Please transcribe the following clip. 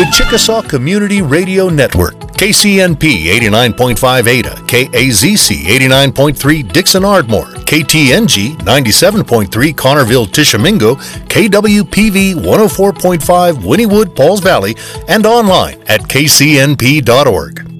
The Chickasaw Community Radio Network, KCNP 89.5 Ada, KAZC 89.3 Dixon Ardmore, KTNG 97.3 Connerville Tishomingo, KWPV 104.5 Wynnewood Pauls Valley, and online at kcnp.org.